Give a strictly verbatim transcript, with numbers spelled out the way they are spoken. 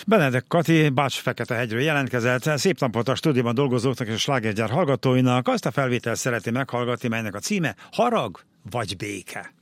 Benedek Kati Bács-Feketehegyről jelentkezett. Szép napot a stúdióban dolgozóknak és a slágergyár hallgatóinak. Azt a felvételt szereti meghallgatni, melynek a címe Harag vagy béke?